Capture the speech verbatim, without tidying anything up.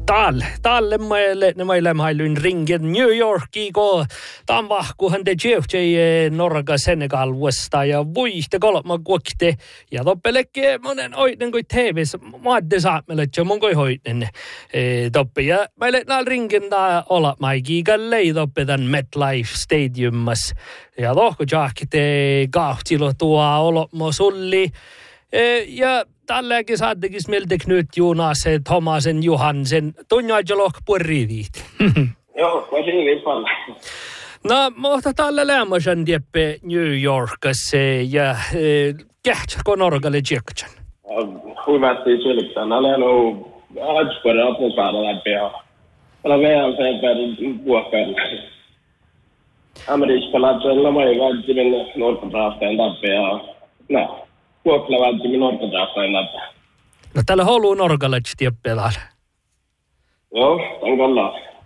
Tal, talle meille ne meille mailun ringen New Yorki ko tam vahkuhan de Jeffjay Norga Senegal wasta ja vuiste kolma kuokte ja toppeleke monen oiden kuin T V:ssä maadde saamelle ja mon kuin hoiden toppe ja meille nal ringen da olla maigi galle toppe tän MetLife Stadiumas ja lohko jaakite kahtilo tuo olmo sulli ja tälläkin saattekin mieltä Knut Jonasen, Thomasen, Johansen. Tunnaat jo lohkpuoriviit. Joo, mä siinä paljon. No, mutta tällä lämmöisen tieppe New Yorkassa ja kähtsä Norgalle tjekkän. Huimattiin selittää. Mä olen ollut ajatuspuolen apukaada läpi ja mä olen vielä sen päädin vuokkaan. Amerikkalaisella mä ei välttämättä mennä Norkadrafteen läpi ja no. Vuokla välttämättä Norkadrafteen läpi. No täällä holuu Norgalle tieppe täällä. Joo, on kyllä.